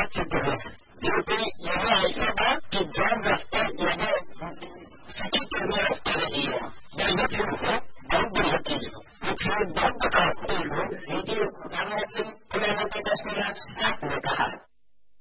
सिद्ध हो जो कोई यह ऐसा था कि जब रास्ता यह सिटी के लिए रास्ता नहीं है या फिर बौद्ध चीज हो तो फिर बौद्ध का कोई लोग रेडियो पुराने के 10 मिनट 7 में कहा